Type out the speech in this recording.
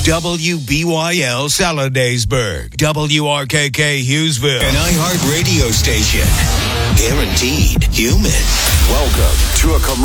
WBYL Saladaysburg, WRKK Hughesville, an iHeart radio station. Guaranteed human. Welcome to a commercial.